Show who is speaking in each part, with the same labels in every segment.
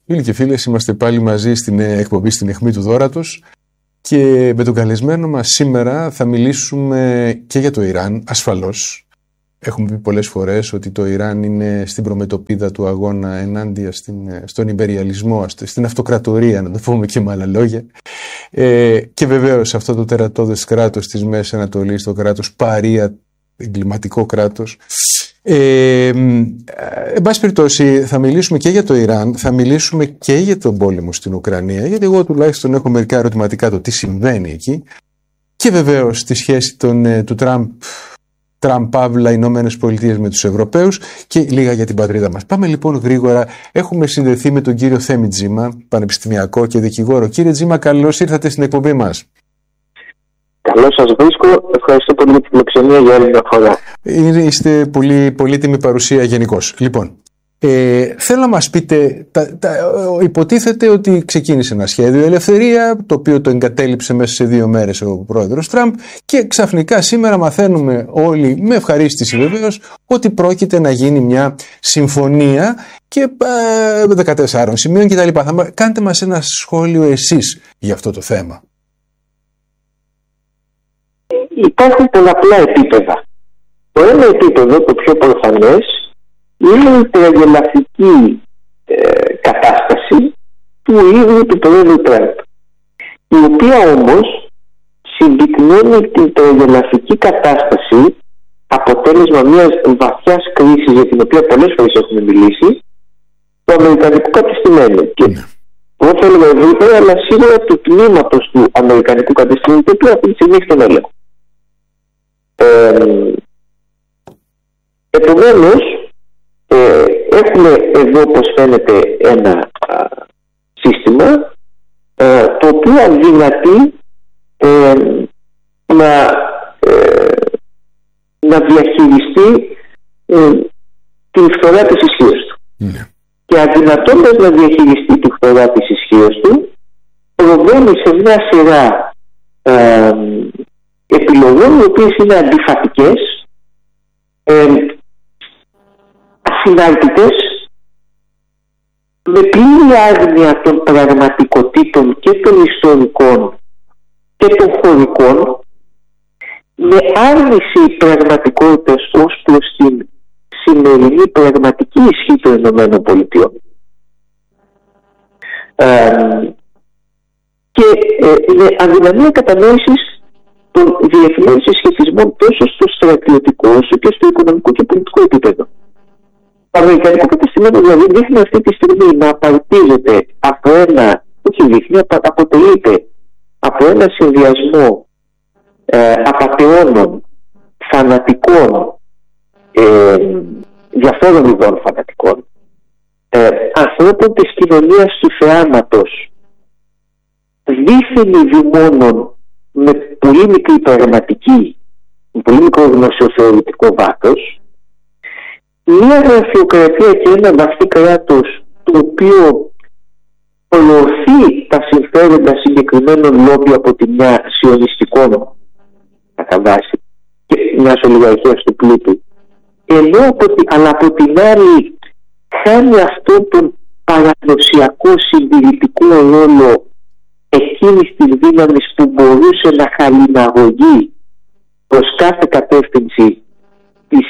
Speaker 1: Φίλοι και φίλες, είμαστε πάλι μαζί στην εκπομπή στην αιχμή του δώρατος και με τον καλεσμένο μας σήμερα θα μιλήσουμε και για το Ιράν, ασφαλώς. Έχουμε πει πολλές φορές ότι το Ιράν είναι στην προμετωπίδα του αγώνα ενάντια στον ιμπεριαλισμό, στην αυτοκρατορία, να το πούμε και με άλλα λόγια. Και βεβαίως αυτό το τερατώδες κράτος της Μέσης Ανατολής, το κράτος παρία, εγκληματικό κράτος. Εν πάση περιπτώσει, θα μιλήσουμε και για το Ιράν, θα μιλήσουμε και για τον πόλεμο στην Ουκρανία, γιατί εγώ τουλάχιστον έχω μερικά ερωτηματικά το τι συμβαίνει εκεί, και βεβαίως τη σχέση του Τραμπ Παύλα Ηνωμένες Πολιτείες με τους Ευρωπαίους και λίγα για την πατρίδα μας. Πάμε λοιπόν γρήγορα. Έχουμε συνδεθεί με τον κύριο Θέμη Τζίμα, πανεπιστημιακό και δικηγόρο. Κύριε Τζίμα, καλώς ήρθατε στην εκπομπή μας.
Speaker 2: Καλώς σας βρίσκω. Ευχαριστώ πολύ για την φιλοξενία για άλλη μια φορά.
Speaker 1: Είστε πολύ πολύτιμη παρουσία γενικώς. Λοιπόν, θέλω να μας πείτε, υποτίθεται ότι ξεκίνησε ένα σχέδιο ελευθερία, το οποίο το εγκατέλειψε μέσα σε 2 μέρες ο πρόεδρος Τραμπ, και ξαφνικά σήμερα μαθαίνουμε όλοι, με ευχαρίστηση βεβαίως, ότι πρόκειται να γίνει μια συμφωνία και 14 σημείων κτλ. Κάντε μας ένα σχόλιο εσείς για αυτό το θέμα.
Speaker 2: Υπάρχουν πολλαπλά επίπεδα. Το ένα επίπεδο, το πιο προφανές, είναι η τραγελαφική κατάσταση του ίδιου του πρόεδρου Τραμπ, η οποία όμως συμπυκνώνει την τραγελαφική κατάσταση, αποτέλεσμα μιας βαθιάς κρίσης για την οποία πολλές φορές έχουμε μιλήσει, του αμερικανικού κατεστημένου. Και εγώ θέλω να ευρύτερα, αλλά σίγουρα του τμήματος του αμερικανικού κατεστημένου, το οποίο αυτή τη στιγμή έχει τον έλεγχο. Επομένως, έχουμε εδώ, όπως φαίνεται, ένα σύστημα το οποίο αδυνατεί να διαχειριστεί την φθορά της ισχύως του. Και αδυνατώντας να διαχειριστεί τη φθορά της ισχύως του, προβαίνει σε μια σειρά επιλογών, οι οποίες είναι αντιφατικές, ασυνάρτητες, με πλήρη άγνοια των πραγματικοτήτων και των ιστορικών και των χωρικών, με άρνηση πραγματικότητας ως προς την σημερινή πραγματική ισχύ των Ηνωμένων Πολιτειών. Και με αδυναμία κατανόησης των διεθνών συσχετισμών τόσο στο στρατιωτικό όσο και στο οικονομικό και πολιτικό επίπεδο. Το αμερικανικό κατεστημένο δηλαδή δείχνει αυτή τη στιγμή να απαρτίζεται από αποτελείται από ένα συνδυασμό απατεώνων, φανατικών, διαφόρων ειδών φανατικών, ανθρώπων της κοινωνίας του θεάματος, δίθεν ειδημόνων με πολύ μικρή πραγματική, με πολύ μικρό γνωσιοθεωρητικό βάθος, μια γραφειοκρατία και ένα βαθύ κράτος το οποίο προωθεί τα συμφέροντα συγκεκριμένων λόμπι από τη μια σιωνιστικών κατά βάση και μιας ολιγαρχίας του πλούτου, αλλά από την άλλη χάνει αυτόν τον παραδοσιακό συντηρητικό ρόλο εκείνης της δύναμης που μπορούσε να χαλιναγωγεί προς κάθε κατεύθυνση τις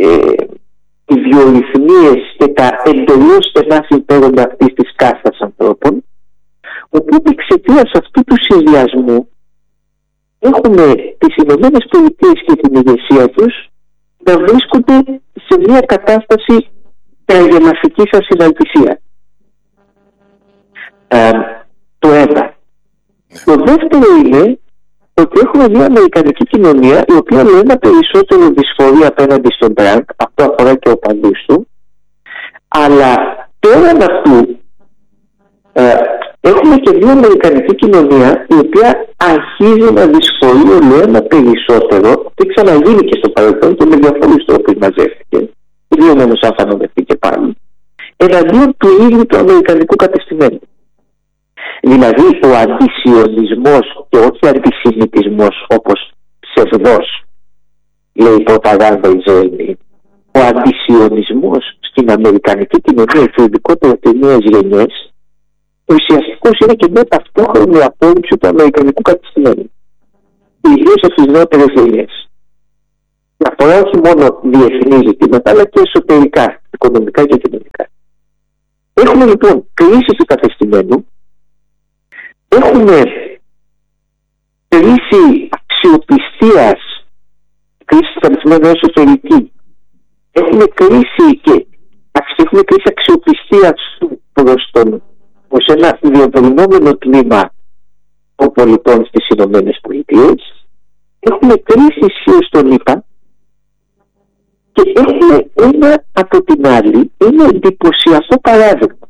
Speaker 2: ιδιορυθμίες και τα εντελώς στενά συμφέροντα αυτής της κάστας ανθρώπων. Οπότε εξαιτίας αυτού του συνδυασμού έχουμε τις Ηνωμένες Πολιτείες και την ηγεσία τους να βρίσκονται σε μια κατάσταση τραγελαφικής ασυναρτησίας. Το ένα. Το δεύτερο είναι ότι έχουμε μια αμερικανική κοινωνία η οποία με ένα περισσότερο δυσφορεί απέναντι στον Τραμπ, αυτό αφορά και ο παντούς του, αλλά πέραν αυτού έχουμε και μια αμερικανική κοινωνία η οποία αρχίζει να δυσφορεί όλο ένα περισσότερο, και ξαναγίνει και στο παρελθόν και με διαφορούς τρόπους μαζεύτηκε, ιδίωμένως αν φανοδευτεί πάλι, εναντίον του ίδιου του αμερικανικού κατεστημένου. Δηλαδή ο αντισιωνισμός και όχι αντισημιτισμός όπως ψευδός λέει η προπαγάνδα Ισραηλή, ο αντισιωνισμός στην αμερικανική κοινωνία και ειδικότερα σε νέες γενιές ουσιαστικός είναι και μια ταυτόχρονη απόρριψη του αμερικανικού κατεστημένου, ιδίως από τις νεότερες γενιές. Αφορά όχι μόνο διεθνή ζητήματα, αλλά και εσωτερικά, οικονομικά και κοινωνικά. Έχουμε λοιπόν κρίση του κατεστημένου, έχουμε κρίση αξιοπιστίας, κρίση του κατεστημένου εσωτερική, έχουμε κρίση αξιοπιστίας προς ένα διαβολυνόμενο τμήμα των πολιτών στις Ηνωμένες Πολιτείες, έχουμε κρίση ισχύως στον ΗΠΑ και έχουμε ένα από την άλλη ένα εντυπωσιακό παράδειγμα.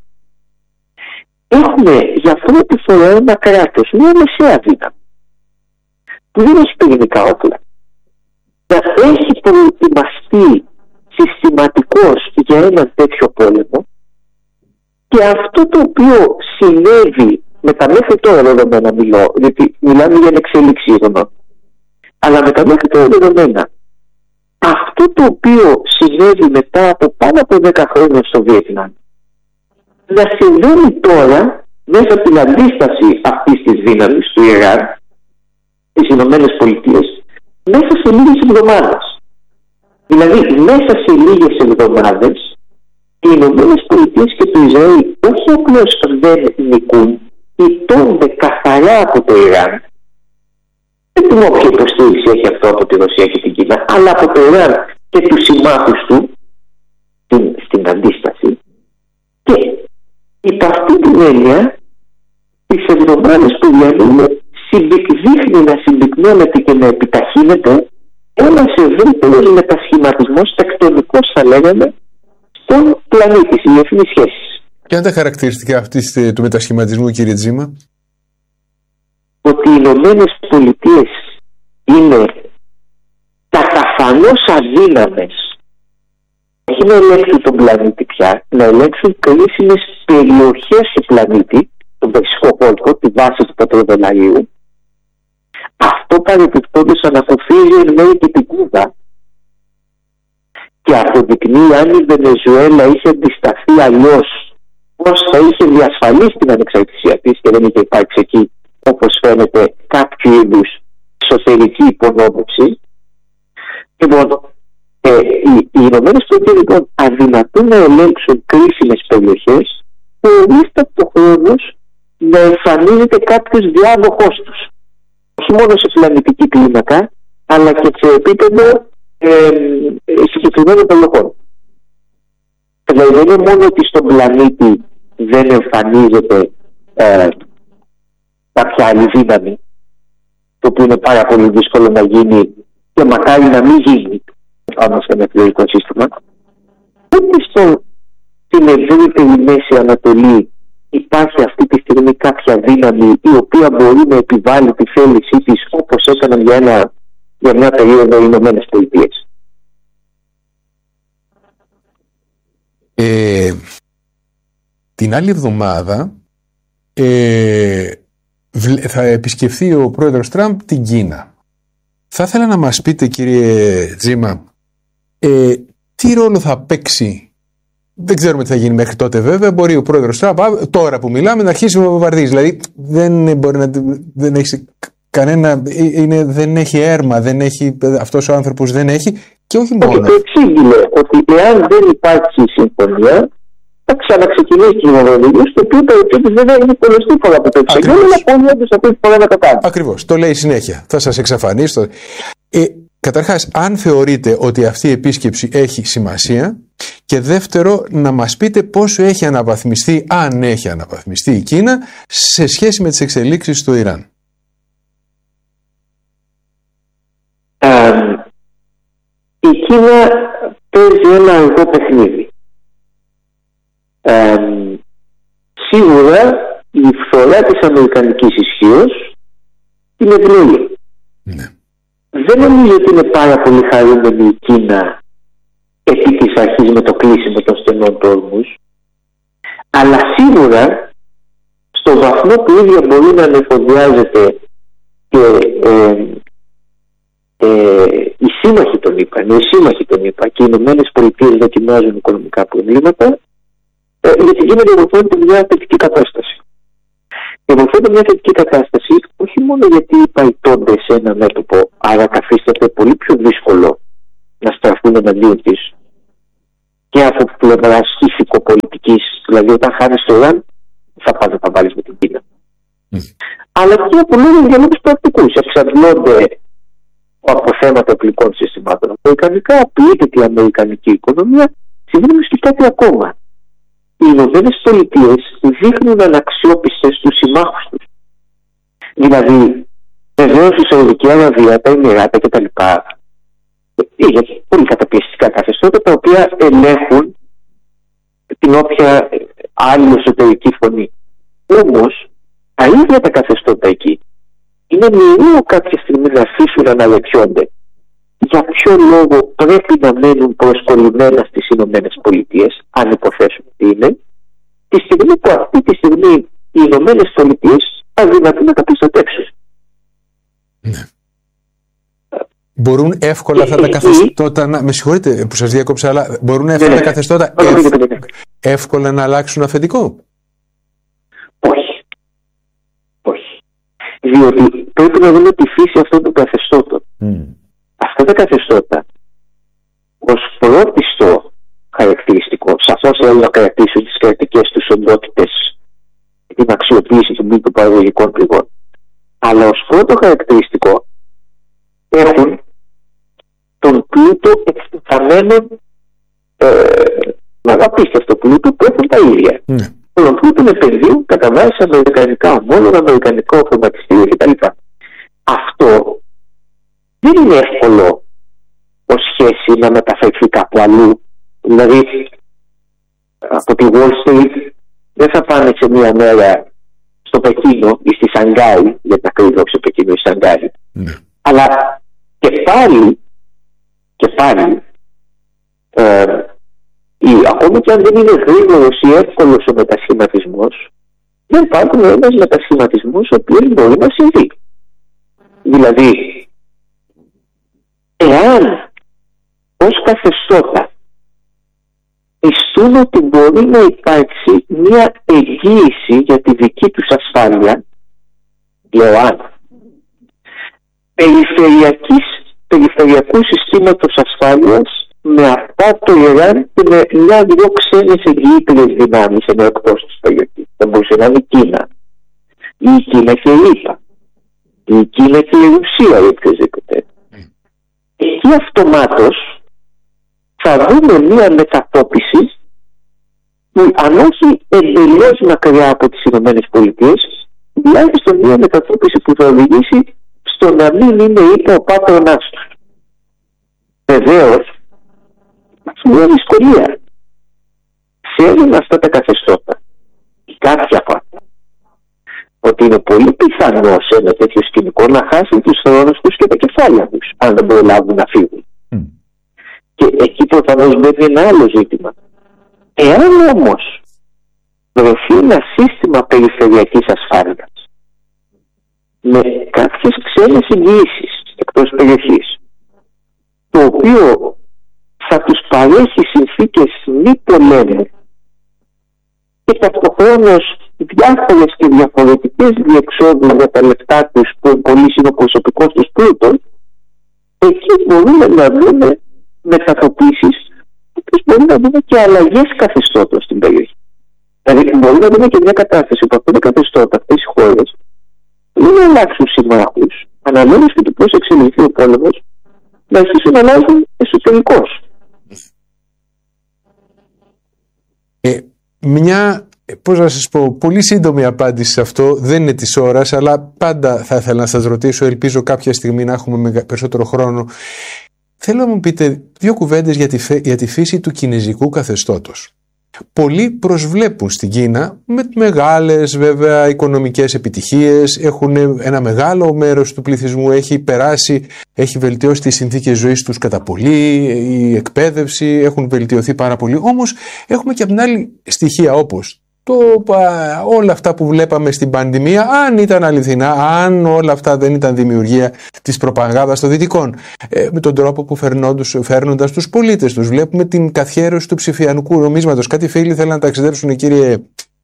Speaker 2: Έχουμε για πρώτη φορά ένα κράτος, μια μεσαία δύναμη, που δεν έχει πυρηνικά όπλα, να έχει προετοιμαστεί συστηματικώς για έναν τέτοιο πόλεμο, και αυτό το οποίο συνέβη με τα μέχρι τώρα δεδομένα, γιατί μιλάμε για εξέλιξη γεγονότων, αλλά με τα μέχρι τώρα δεδομένα, αυτό το οποίο συνέβη μετά από πάνω από 10 χρόνια στο Βιετνάμ, να συμβαίνει τώρα μέσα από την αντίσταση αυτής της δύναμης του Ιράν στις Ηνωμένες Πολιτείες μέσα σε λίγες εβδομάδες. Δηλαδή μέσα σε λίγες εβδομάδες οι Ηνωμένες Πολιτείες και το Ισραήλ όχι απλώς δεν νικούν, ιτώνται καθαρά από το Ιράν. Δεν πούμε όποια υποστήριξη έχει αυτό από τη Ρωσία και την Κίνα, αλλά από το Ιράν και τους συμμάχους του στην αντίσταση. Και υπ' αυτή την έννοια, τις εβδομάδες που διανύουμε δείχνει να συμπυκνώνεται και να επιταχύνεται ένας ευρύτερος μετασχηματισμός, τεκτονικός θα λέγαμε, στον πλανήτη, στις διεθνείς σχέσεις.
Speaker 1: Ποια είναι τα χαρακτηριστικά αυτής του μετασχηματισμού, κύριε Τζίμα?
Speaker 2: Ότι οι Ηνωμένες Πολιτείες είναι καταφανώς αδύναμες όχι να ελέγξουν τον πλανήτη πια, να ελέγξουν κρίσιμες περιοχές του πλανήτη, τον Περσικό κόλπο, τη βάση του πετροδολαρίου. Αυτό παρεπιπτόντως αναποφύγει εν μέρει και την Κούβα και αποδεικνύει αν η Βενεζουέλα είχε αντισταθεί αλλιώς, πώς θα είχε διασφαλίσει την ανεξαρτησία της και δεν είχε υπάρξει εκεί, όπως φαίνεται, κάποιο είδους εσωτερική υπονόμευση. Λοιπόν, οι Ηνωμένες Πολιτείες λοιπόν αδυνατούν να ελέγξουν κρίσιμες περιοχές χωρίς ταυτοχρόνως να εμφανίζεται κάποιος διάδοχός τους. Όχι μόνο σε πλανητική κλίμακα, αλλά και σε επίπεδο συγκεκριμένων περιοχών. Δηλαδή δεν είναι μόνο ότι στον πλανήτη δεν εμφανίζεται κάποια άλλη δύναμη, το οποίο είναι πάρα πολύ δύσκολο να γίνει και μακάρι να μην γίνει πάνω σε ένα εκλογικό σύστημα, ούτε στην ευρύτερη Μέση Ανατολή υπάρχει αυτή τη στιγμή κάποια δύναμη η οποία μπορεί να επιβάλλει τη θέλησή της όπως έκαναν για μια περίοδο οι Ηνωμένες Πολιτείες.
Speaker 1: Την άλλη εβδομάδα θα επισκεφθεί ο πρόεδρος Τραμπ την Κίνα. Θα ήθελα να μας πείτε, κύριε Τζίμα, τι ρόλο θα παίξει. Δεν ξέρουμε τι θα γίνει μέχρι τότε, βέβαια. Μπορεί ο πρόεδρος Τραμπ, τώρα που μιλάμε, να αρχίσει να βομβαρδίζει. Δηλαδή δεν έχει κανένα. Δεν έχει έρμα, δεν έχει, αυτός ο άνθρωπος δεν έχει. Και όχι μόνο.
Speaker 2: Το εξήγηλε ότι εάν δεν υπάρξει συμφωνία, θα ξαναξεκινήσει την Βομβαρδίου, στο οποίο το εξήγηλε δεν είναι πολλωστή φορά που το εξήγηλε, αλλά πολύ όντως αυτή τη φορά να το κάνει.
Speaker 1: Ακριβώς. Το λέει συνέχεια. Θα σας εξαφανίσει. Καταρχάς, αν θεωρείτε ότι αυτή η επίσκεψη έχει σημασία, και δεύτερο, να μας πείτε πόσο έχει αναβαθμιστεί, αν έχει αναβαθμιστεί η Κίνα, σε σχέση με τις εξελίξεις στο Ιράν.
Speaker 2: Η Κίνα παίζει ένα αργό παιχνίδι. Σίγουρα η φθορά της αμερικανικής ισχύως είναι ευνοή.
Speaker 1: Ναι.
Speaker 2: Δεν νομίζω ότι είναι πάρα πολύ χαρούμενη η Κίνα επί της αρχής με το κλείσιμο των στενών τόρμους, αλλά σίγουρα στο βαθμό που ίδια μπορεί να ανεφοδιάζεται και οι σύμμαχοι των ΗΠΑ, και οι Ηνωμένες Πολιτείες δοκιμάζουν οικονομικά προβλήματα, για την Κίνα διαμορφώνεται μια θετική κατάσταση. Δημορφώνεται μια θετική κατάσταση, όχι μόνο γιατί υπαϊτώνται σε ένα μέτωπο, άρα καθίσταται πολύ πιο δύσκολο να στραφούν εναντίον τη και από πλευρά ηθικοπολιτική, δηλαδή όταν χάνει το Ιράν, θα πας να τα βάλει με την Κίνα. Αλλά και από λόγους πρακτικού. Εξαντλώνται από θέματα οπλικών συστημάτων αμερικανικά, απειλείται η αμερικανική οικονομία, συμβαίνει και κάτι ακόμα. Οι Ηνωμένες Πολιτείες δείχνουν αναξιόπιστες τους συμμάχους τους. Δηλαδή, βεβαίως η Σαουδική Αραβία, τα Εμιράτα κτλ. Είναι πολύ καταπιεστικά καθεστώτα τα οποία ελέγχουν την όποια άλλη εσωτερική φωνή. Όμως, τα ίδια τα καθεστώτα εκεί είναι μοιραίο κάποια στιγμή να αφήσουν να αναρωτιόνται για ποιο λόγο πρέπει να μένουν προσκολλημένα στις Ηνωμένες Πολιτείες, αν υποθέσουν ότι είναι, τη στιγμή που αυτή τη στιγμή οι Ηνωμένες Πολιτείες αδυνατούν να τα προστατεύσουν.
Speaker 1: Ναι. Μπορούν εύκολα αυτά τα καθεστώτα να. Με συγχωρείτε που σας διακόψα, αλλά μπορούν αυτά τα καθεστώτα εύκολα να αλλάξουν αφεντικό?
Speaker 2: Όχι. Όχι. Διότι πρέπει να δούμε τη φύση αυτών των καθεστώτων. Αυτά τα καθεστώτα ως πρώτιστο χαρακτηριστικό, σαφώς θέλω να χαρακτηρίσουν τις κρατικές τους οντότητες, την αξιοποίηση των πλούτων παραγωγικών πηγών, αλλά ως πρώτο χαρακτηριστικό έχουν τον πλούτο εκτεταμένων απίστευτο πλούτο που έχουν τα ίδια. Τον πλούτο επενδύουν κατά βάση αμερικανικά ομόλογα, αμερικανικό χρηματιστήριο κτλ. Αυτό δεν είναι εύκολο ως σχέση να μεταφερθεί κάπου αλλού. Δηλαδή, από τη Wall Street δεν θα πάνε σε μία μέρα στο Πεκίνο ή στη Σανγκάη, γιατί ακριβώς σε Πεκίνο ή Σανγκάη. Αλλά και πάλι ακόμη και αν δεν είναι γρήγορος ή εύκολος ο μετασχηματισμός, δεν υπάρχουν ένας μετασχηματισμός ο οποίος μπορεί να συμβεί. Δηλαδή, εάν ως καθεστώτα πιστούν ότι μπορεί να υπάρξει μια εγγύηση για τη δική τους ασφάλεια, λέω αν, περιφερειακού συστήματος ασφάλειας με αυτά το Ιράν και με μια-δυο ξένες εγγυήτριες δυνάμεις ενώ εκτός της περιοχής. Θα μπορούσε να είναι η Κίνα. Ή η Κίνα και η ΗΠΑ. Ή η Κίνα και η Ρωσία ή οποιοδήποτε. Εκεί αυτομάτως θα δούμε μια μετατόπιση που αν όχι εντελώς μακριά από τις Ηνωμένες Πολιτείες, τουλάχιστον μια μετατόπιση που θα οδηγήσει στο να μην είναι είτε ο πάτρονάς τους. Βεβαίως, είναι μια δυσκολία. Ξέρουν αυτά τα καθεστώτα, κάποια από αυτά, ότι είναι πολύ πιθανό σε ένα τέτοιο σκηνικό να χάσουν τους θρόνους τους και τα κεφάλια τους, αν δεν προλάβουν να φύγουν. Και εκεί προφανώς μπαίνει ένα άλλο ζήτημα. Εάν όμως βρεθεί ένα σύστημα περιφερειακής ασφάλειας με κάποιες ξένες εγγυήσεις εκτός περιοχής, το οποίο θα τους παρέχει συνθήκες μη πολέμου και ταυτοχρόνως διάφορες και διαφορετικές διεξόδους για τα λεφτά τους που πολύ είναι ο προσωπικός τους πλούτος, εκεί μπορούμε να δούμε μετατοπίσεις, όπως μπορούμε να δούμε και αλλαγές καθεστώτων στην περιοχή. Δηλαδή μπορούμε να δούμε και μια κατάσταση που αυτά τα καθεστώτα, αυτές οι χώρες, δεν αλλάξουν συμμάχους, αναλόγως και το πώς εξελιχθεί ο πόλεμος, να αρχίσουν να αλλάζουν εσωτερικώς.
Speaker 1: Μια, πώς να σας πω, πολύ σύντομη απάντηση σε αυτό, δεν είναι της ώρας, αλλά πάντα θα ήθελα να σας ρωτήσω, ελπίζω κάποια στιγμή να έχουμε περισσότερο χρόνο. Θέλω να μου πείτε δύο κουβέντες για τη φύση του κινεζικού καθεστώτος. Πολλοί προσβλέπουν στην Κίνα με μεγάλες βέβαια οικονομικές επιτυχίες, έχουν ένα μεγάλο μέρος του πληθυσμού, έχει βελτιώσει τις συνθήκες ζωής τους κατά πολύ, η εκπαίδευση, έχουν βελτιωθεί πάρα πολύ. Όμως έχουμε και από την άλλη στοιχεία όπως όλα αυτά που βλέπαμε στην πανδημία, αν ήταν αληθινά, αν όλα αυτά δεν ήταν δημιουργία της προπαγάνδας των Δυτικών, με τον τρόπο που φέρνοντας τους πολίτες τους, βλέπουμε την καθιέρωση του ψηφιακού νομίσματος. Κάτι φίλοι θέλουν να ταξιδέψουν, κύριε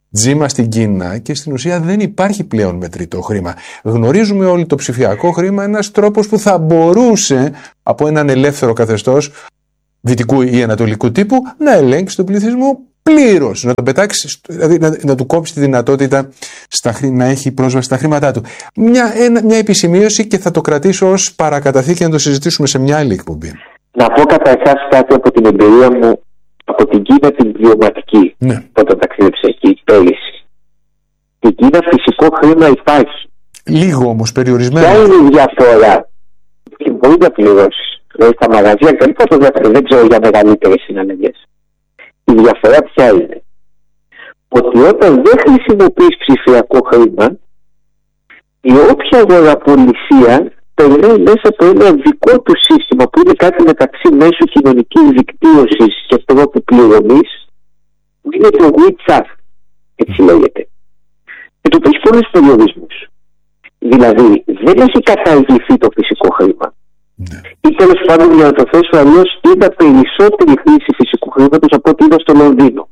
Speaker 1: τζίμα στην Κίνα και στην ουσία δεν υπάρχει πλέον μετρητό χρήμα. Γνωρίζουμε όλοι το ψηφιακό χρήμα, ένας τρόπος που θα μπορούσε από έναν ελεύθερο καθεστώς δυτικού ή ανατολικού τύπου να ελέγξει τον πληθυσμό πλήρως, να τον πετάξει, δηλαδή να του κόψει τη δυνατότητα να έχει πρόσβαση στα χρήματά του. Μια επισημείωση και θα το κρατήσω ως παρακαταθήκη να το συζητήσουμε σε μια άλλη εκπομπή.
Speaker 2: Να πω καταρχάς κάτι από την εμπειρία μου από την Κίνα την βιωματική, όταν ταξίδεψα εκεί πέρυσι. Στην Κίνα φυσικό χρήμα υπάρχει.
Speaker 1: Λίγο όμως περιορισμένο.
Speaker 2: Ποια είναι η διαφορά? Και μπορεί να πληρώσει. Δηλαδή στα μαγαζιά και δεν ξέρω για μεγαλύτερες συναλλαγές. Η διαφορά ποια είναι? Ότι όταν δεν χρησιμοποιείς ψηφιακό χρήμα, η όποια αγοραπολισία περνάει μέσα από ένα δικό του σύστημα που είναι κάτι μεταξύ μέσω κοινωνικής δικτύωσης και τρόπου πληρωμής, που είναι το WeChat, έτσι λέγεται. Και το έχει πολλούς περιορισμούς. Δηλαδή δεν έχει καταργηθεί το φυσικό χρήμα. Ή τέλος πάντων, για να το θέσω αλλιώς, είδα περισσότερη χρήση φυσικού χρήματος από ό,τι είδα στο Λονδίνο.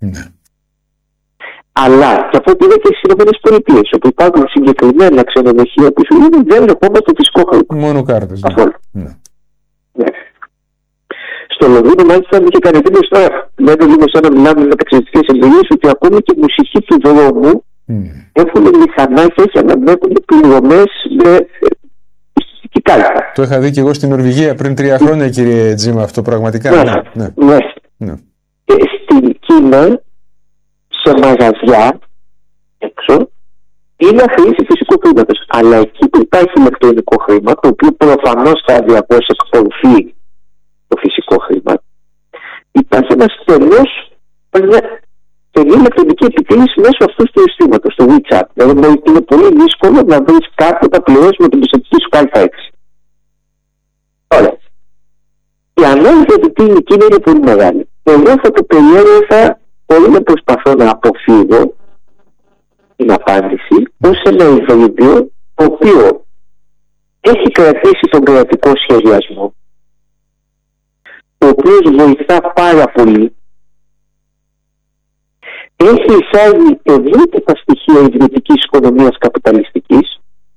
Speaker 2: Αλλά και από ό,τι είδα και στις ΗΠΑ, όπου υπάρχουν συγκεκριμένα ξενοδοχεία που σου λένε δεν δεχόμαστε το φυσικό χρήμα.
Speaker 1: Μόνο κάρτες.
Speaker 2: Ναι. Στο Λονδίνο, μάλιστα, μου είχε κάνει εντύπωση τώρα. Λέμε λίγο σαν να μιλάμε με ταξιδιωτικές εμπειρίες, ότι ακόμη και η μουσική του δρόμου έχουν μηχανάκια για να βλέπουν πληρωμές με πιστωτική κάρτα.
Speaker 1: Το είχα δει και εγώ στην Νορβηγία πριν 3 χρόνια, κύριε Τζίμα, αυτό πραγματικά.
Speaker 2: Ναι. Στην Κίνα, σε μαγαζιά έξω, είναι χρήση φυσικού χρήματος. Αλλά εκεί που υπάρχει ηλεκτρονικό χρήμα, το οποίο προφανώς σταδιακώς εκπορφεί το φυσικό χρήμα, υπάρχει ένα στενή ηλεκτρονική επιτήρηση μέσω αυτού του συστήματος, του WeChat. Δηλαδή είναι πολύ δύσκολο να βρεις κάπου να πληρώσεις με την πιστωτική σου κάρτα 6. Ωραία. Η ανάγκη για την Κίνα είναι πολύ μεγάλη. Εγώ θα το περιέγραφα, χωρίς να προσπαθώ να αποφύγω την απάντηση, ως ένα υβρίδιο το οποίο έχει κρατήσει τον κρατικό σχεδιασμό, ο οποίος βοηθά πάρα πολύ, έχει εισάγει ευρύτερα στοιχεία ιδιωτικής οικονομίας καπιταλιστικής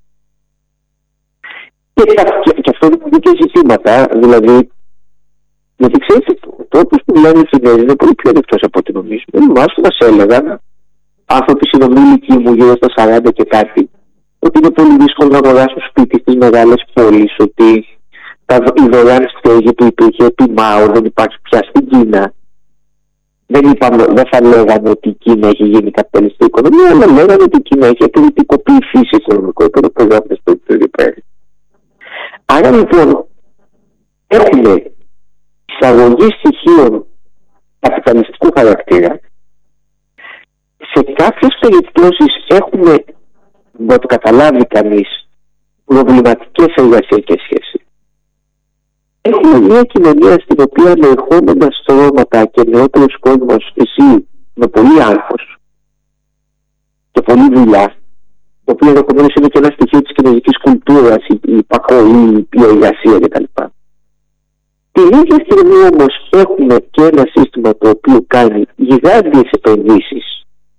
Speaker 2: και αυτό είναι και ζητήματα, δηλαδή, γιατί ξέρετε, ο τρόπος που μιλάνε οι Κινέζοι είναι πολύ πιο ανοιχτός από ό,τι νομίζουμε. Εμάς μας έλεγαν άνθρωποι συνομήλικοι μου γύρω στα 40 και κάτι, ότι είναι πολύ δύσκολο να αγοράσουν σπίτι στις μεγάλες πόλεις, ότι η δωρεάν στέγη που υπήρχε επί Μάο δεν υπάρχει πια στην Κίνα. Δεν θα λέγανε ότι η Κίνα έχει γίνει καπιταλιστική οικονομία, αλλά λέγανε ότι η Κίνα έχει πολιτικοποιηθεί σε οικονομικό επίπεδο, προγράμματα στο επίπεδο πέρα. Άρα λοιπόν έχουμε εισαγωγή στοιχείων καπιταλιστικού χαρακτήρα. Σε κάποιες περιπτώσεις έχουμε, να το καταλάβει κανείς, προβληματικές εργασιακές σχέσεις. Έχουμε μια κοινωνία στην οποία ανερχόμενα στρώματα και νεότερος κόσμος ζει με πολύ άγχος και πολύ δουλειά, το οποίο ενδεχομένως είναι και ένα στοιχείο της κινέζικης κουλτούρας, η υπακοή, η εργασία κτλ. Την ίδια στιγμή όμως έχουμε και ένα σύστημα το οποίο κάνει γιγάντιες επενδύσεις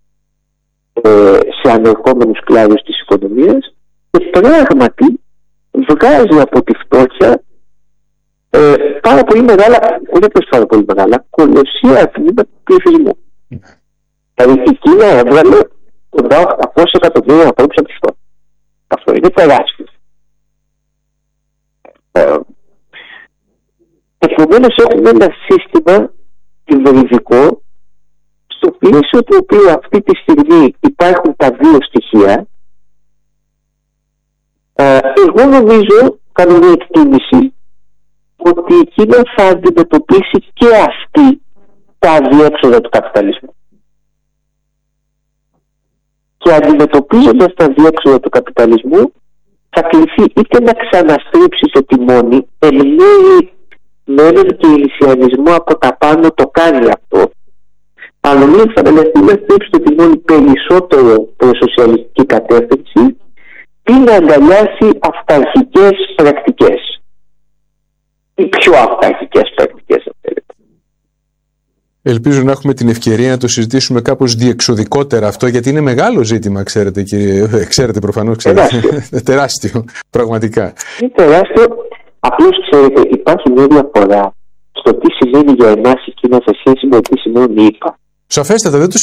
Speaker 2: σε ανερχόμενους κλάδους της οικονομίας και πράγματι βγάζει από τη φτώχεια πάρα πολύ μεγάλα, όχι πάρα πολύ μεγάλα, κολοσσία τμήματα του πληθυσμού. Δηλαδή η Κίνα έβγαλε κοντά 800 εκατομμύρια ανθρώπους από τη φτώχεια. Αυτό είναι τεράστιο. Επομένως έχουμε ένα σύστημα υβριδικό στο πλαίσιο του οποίου αυτή τη στιγμή υπάρχουν τα δύο στοιχεία. Εγώ νομίζω, κάνω μια εκτίμηση, ότι η Κίνα θα αντιμετωπίσει και αυτή τα αδιέξοδα του καπιταλισμού. Και αντιμετωπίζοντας τα αδιέξοδα του καπιταλισμού θα κληθεί είτε να ξαναστρίψει το τιμόνι, ελπίζει με έναν κεϊνσιανισμό από τα πάνω το κάνει αυτό, αλλά μην φανταστεί να στρίψει το τιμόνι περισσότερο προς σοσιαλιστική κατεύθυνση ή να αγκαλιάσει αυταρχικές πρακτικές. Οι πιο αυταρχικές πρακτικές, αν θέλετε.
Speaker 1: Ελπίζω να έχουμε την ευκαιρία να το συζητήσουμε κάπως διεξοδικότερα αυτό, γιατί είναι μεγάλο ζήτημα, ξέρετε, κύριε. Ξέρετε προφανώς, ξέρετε. Τεράστιο, πραγματικά.
Speaker 2: Είναι τεράστιο. Απλώς, ξέρετε, υπάρχει μια διαφορά στο τι σημαίνει για εμάς η Κίνα σε σχέση με τι σημαίνει η ΗΠΑ.
Speaker 1: Σαφέστατα, δεν το